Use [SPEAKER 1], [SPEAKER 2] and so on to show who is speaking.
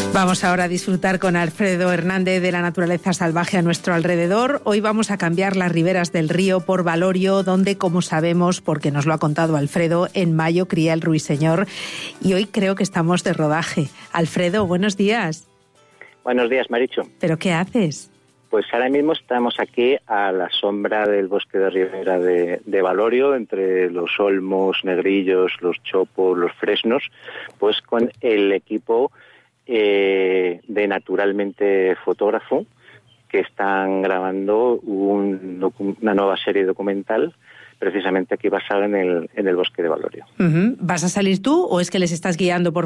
[SPEAKER 1] Vamos ahora a disfrutar con Alfredo Hernández de la naturaleza salvaje a nuestro alrededor. Hoy vamos a cambiar las riberas del río por Valorio, donde, como sabemos, porque nos lo ha contado Alfredo, en mayo cría el ruiseñor y hoy creo que estamos de rodaje. Alfredo, buenos días.
[SPEAKER 2] Buenos días, Marichu.
[SPEAKER 1] ¿Pero qué haces?
[SPEAKER 2] Pues ahora mismo estamos aquí a la sombra del bosque de ribera de Valorio, entre los olmos, negrillos, los chopos, los fresnos, pues con el equipo de Naturalmente Fotógrafo, que están grabando una nueva serie documental precisamente aquí basada en el bosque de Valorio.
[SPEAKER 1] ¿Vas a salir tú o es que les estás guiando por